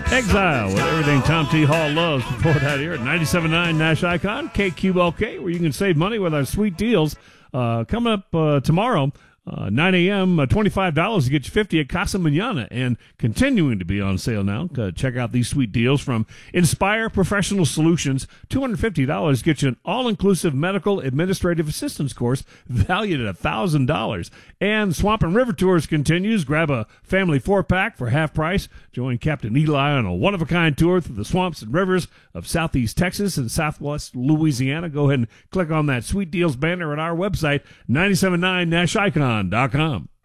Exile with everything Tom T. Hall loves. Report out here at 97.9 Nash Icon, KQLK, where you can save money with our sweet deals. Coming up tomorrow, 9 a.m., $25 to get you 50 at Casa Manana, and continuing to be on sale now. Check out these sweet deals from Inspire Professional Solutions. $250 gets you an all-inclusive medical administrative assistance course valued at $1,000. And Swamp and River Tours continues. Grab a family 4-pack for half price. Join Captain Eli on a one-of-a-kind tour through the swamps and rivers of southeast Texas and southwest Louisiana. Go ahead and click on that Sweet Deals banner at our website, 979nashicon.com.